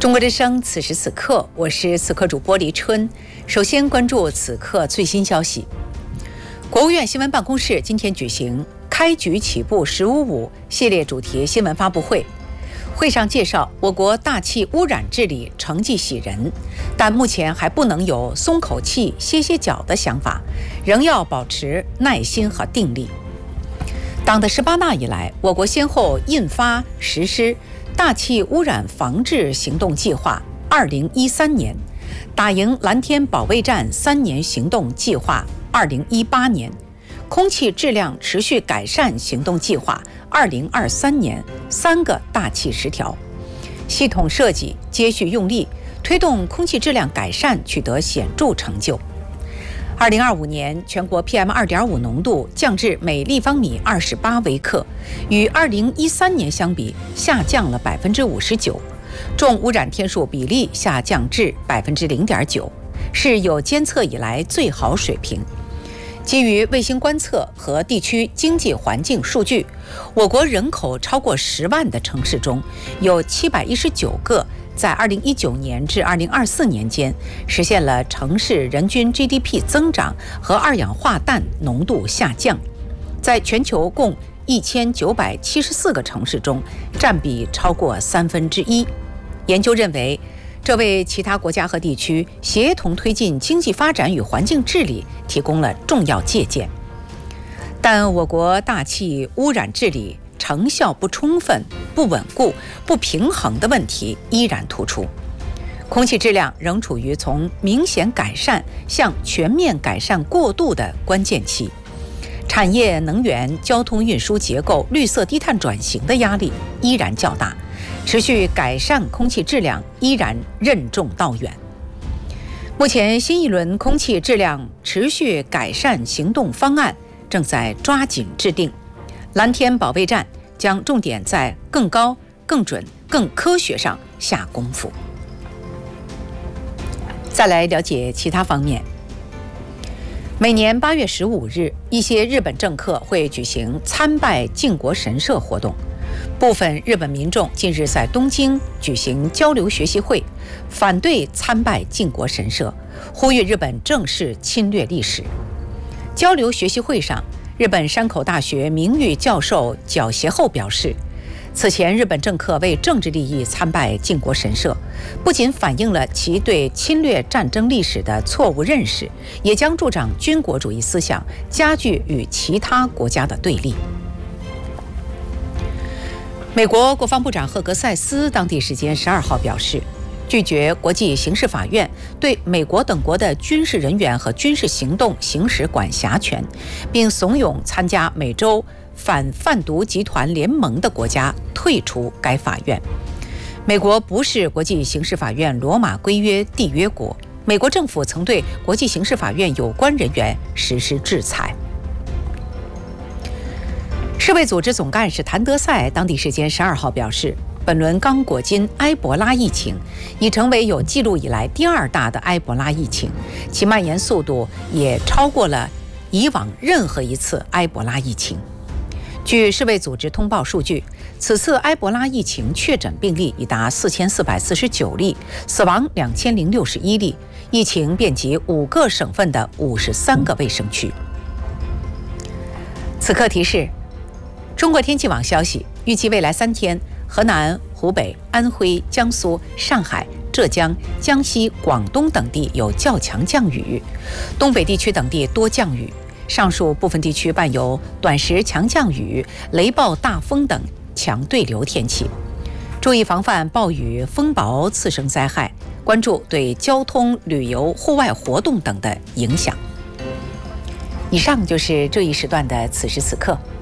中国之声，此时此刻，我是此刻主播黎春。首先关注此刻最新消息。国务院新闻办公室今天举行开局起步“1055”系列主题新闻发布会。会上介绍，我国大气污染治理成绩喜人，但目前还不能有松口气、歇歇脚的想法，仍要保持耐心和定力。党的18大以来，我国先后印发实施大气污染防治行动计划2013年、打赢蓝天保卫战3年行动计划2018年、空气质量持续改善行动计划2023年3个大气10条，系统设计，接续用力，推动空气质量改善取得显著成就。2025年全国 PM2.5 浓度降至每立方米28微克，与2013年相比下降了59%，重污染天数比例下降至0.9%，是有监测以来最好水平。基于卫星观测和地区经济环境数据，我国人口超过10万的城市中，有719个在2019年至2024年间实现了城市人均 GDP 增长和二氧化氮浓度下降，在全球共1974个城市中占比超过1/3。研究认为，这为其他国家和地区协同推进经济发展与环境治理提供了重要借鉴。但我国大气污染治理成效不充分、不稳固、不平衡的问题依然突出，空气质量仍处于从明显改善向全面改善过渡的关键期，产业、能源、交通运输结构绿色低碳转型的压力依然较大，持续改善空气质量依然任重道远。目前，新一轮空气质量持续改善行动方案正在抓紧制定，蓝天保卫战将重点在更高、更准、更科学上下功夫。再来了解其他方面。每年8月15日，一些日本政客会举行参拜靖国神社活动。部分日本民众近日在东京举行交流学习会，反对参拜靖国神社，呼吁日本正视侵略历史。交流学习会上，日本山口大学名誉教授角协厚表示，此前日本政客为政治利益参拜靖国神社，不仅反映了其对侵略战争历史的错误认识，也将助长军国主义思想，加剧与其他国家的对立。美国国防部长赫格塞斯当地时间12号表示，拒绝国际刑事法院对美国等国的军事人员和军事行动行使管辖权，并怂恿参加美洲反贩毒集团联盟的国家退出该法院。美国不是国际刑事法院罗马规约缔约国，美国政府曾对国际刑事法院有关人员实施制裁。世卫组织总干事谭德赛当地时间12号表示，本轮刚果金埃博拉疫情已成为有记录以来第2大的埃博拉疫情，其蔓延速度也超过了以往任何一次埃博拉疫情。据世卫组织通报数据，此次埃博拉疫情确诊病例已达4449例，死亡2061例，疫情遍及5个省份的53个卫生区。此刻提示，中国天气网消息，预计未来3天，河南、湖北、安徽、江苏、上海、浙江、江西、广东等地有较强降雨，东北地区等地多降雨，上述部分地区伴有短时强降雨、雷暴、大风等强对流天气，注意防范暴雨、风雹次生灾害，关注对交通、旅游、户外活动等的影响。以上就是这一时段的此时此刻。